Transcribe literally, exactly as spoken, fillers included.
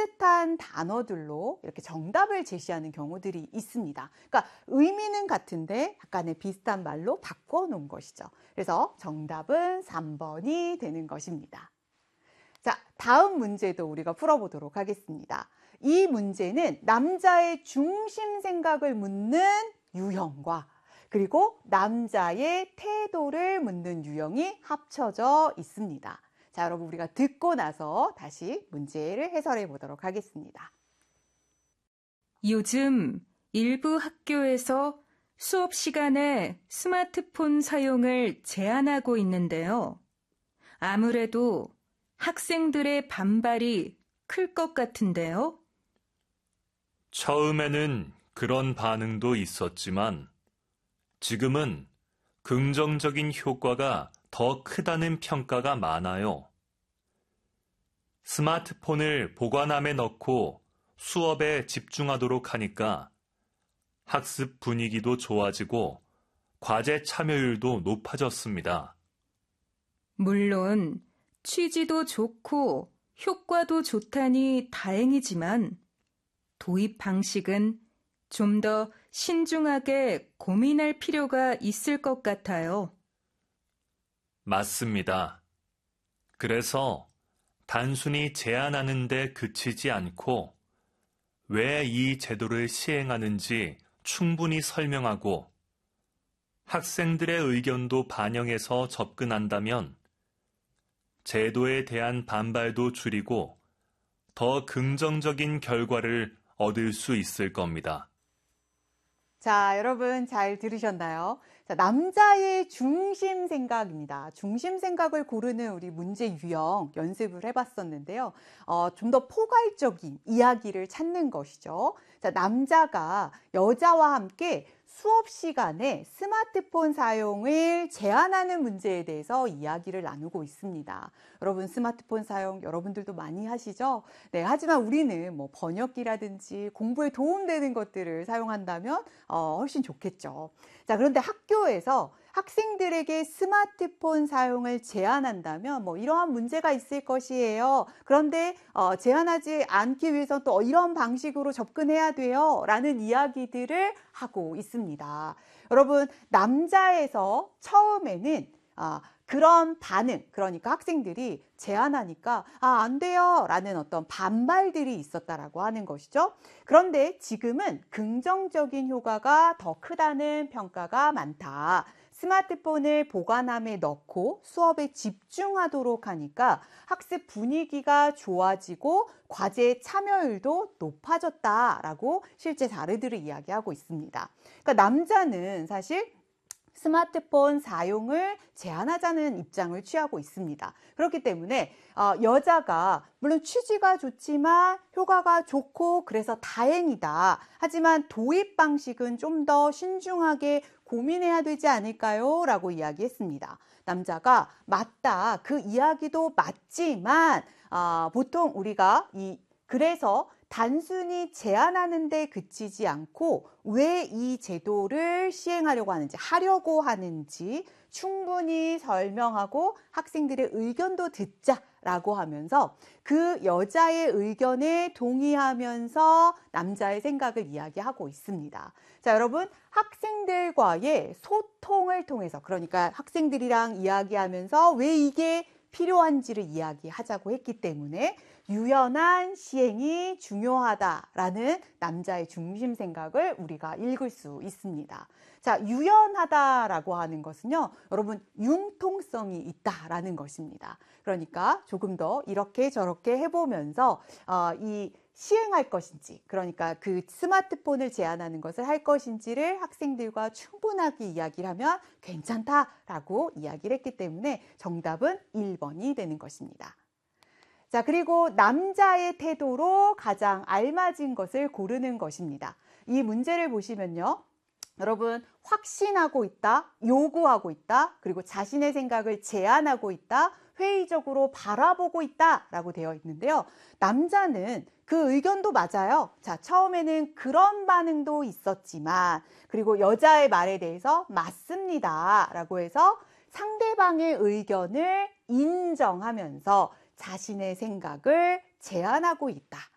비슷한 단어들로 이렇게 정답을 제시하는 경우들이 있습니다. 그러니까 의미는 같은데 약간의 비슷한 말로 바꿔놓은 것이죠. 그래서 정답은 삼 번이 되는 것입니다. 자, 다음 문제도 우리가 풀어보도록 하겠습니다. 이 문제는 남자의 중심 생각을 묻는 유형과 그리고 남자의 태도를 묻는 유형이 합쳐져 있습니다. 자, 여러분 우리가 듣고 나서 다시 문제를 해설해 보도록 하겠습니다. 요즘 일부 학교에서 수업 시간에 스마트폰 사용을 제한하고 있는데요. 아무래도 학생들의 반발이 클 것 같은데요. 처음에는 그런 반응도 있었지만 지금은 긍정적인 효과가 더 크다는 평가가 많아요. 스마트폰을 보관함에 넣고 수업에 집중하도록 하니까 학습 분위기도 좋아지고 과제 참여율도 높아졌습니다. 물론 취지도 좋고 효과도 좋다니 다행이지만 도입 방식은 좀 더 신중하게 고민할 필요가 있을 것 같아요. 맞습니다. 그래서 단순히 제안하는 데 그치지 않고 왜 이 제도를 시행하는지 충분히 설명하고 학생들의 의견도 반영해서 접근한다면 제도에 대한 반발도 줄이고 더 긍정적인 결과를 얻을 수 있을 겁니다. 자, 여러분 잘 들으셨나요? 자, 남자의 중심 생각입니다. 중심 생각을 고르는 우리 문제 유형 연습을 해봤었는데요. 어, 좀 더 포괄적인 이야기를 찾는 것이죠. 자, 남자가 여자와 함께 수업 시간에 스마트폰 사용을 제한하는 문제에 대해서 이야기를 나누고 있습니다. 여러분 스마트폰 사용 여러분들도 많이 하시죠? 네, 하지만 우리는 뭐 번역기라든지 공부에 도움되는 것들을 사용한다면 어, 훨씬 좋겠죠. 자, 그런데 학교에서 학생들에게 스마트폰 사용을 제한한다면 뭐 이러한 문제가 있을 것이에요. 그런데 어, 제한하지 않기 위해서 또 이런 방식으로 접근해야 돼요. 라는 이야기들을 하고 있습니다. 여러분 남자에서 처음에는 아, 그런 반응, 그러니까 학생들이 제안하니까 아, 안 돼요 라는 어떤 반발들이 있었다라고 하는 것이죠. 그런데 지금은 긍정적인 효과가 더 크다는 평가가 많다. 스마트폰을 보관함에 넣고 수업에 집중하도록 하니까 학습 분위기가 좋아지고 과제 참여율도 높아졌다라고 실제 사례들을 이야기하고 있습니다. 그러니까 남자는 사실 스마트폰 사용을 제한하자는 입장을 취하고 있습니다. 그렇기 때문에 어, 여자가 물론 취지가 좋지만 효과가 좋고 그래서 다행이다. 하지만 도입 방식은 좀 더 신중하게 고민해야 되지 않을까요? 라고 이야기했습니다. 남자가 맞다. 그 이야기도 맞지만 어, 보통 우리가 이 그래서 단순히 제한하는 데 그치지 않고 왜 이 제도를 시행하려고 하는지, 하려고 하는지 충분히 설명하고 학생들의 의견도 듣자라고 하면서 그 여자의 의견에 동의하면서 남자의 생각을 이야기하고 있습니다. 자, 여러분 학생들과의 소통을 통해서 그러니까 학생들이랑 이야기하면서 왜 이게 필요한지를 이야기하자고 했기 때문에 유연한 시행이 중요하다라는 남자의 중심 생각을 우리가 읽을 수 있습니다. 자, 유연하다라고 하는 것은요, 여러분 융통성이 있다라는 것입니다. 그러니까 조금 더 이렇게 저렇게 해보면서 어, 이 시행할 것인지, 그러니까 그 스마트폰을 제한하는 것을 할 것인지를 학생들과 충분하게 이야기를 하면 괜찮다라고 이야기를 했기 때문에 정답은 일 번이 되는 것입니다. 자, 그리고 남자의 태도로 가장 알맞은 것을 고르는 것입니다. 이 문제를 보시면요. 여러분 확신하고 있다, 요구하고 있다, 그리고 자신의 생각을 제안하고 있다, 회의적으로 바라보고 있다 라고 되어 있는데요. 남자는 그 의견도 맞아요. 자, 처음에는 그런 반응도 있었지만 그리고 여자의 말에 대해서 맞습니다 라고 해서 상대방의 의견을 인정하면서 자신의 생각을 제안하고 있다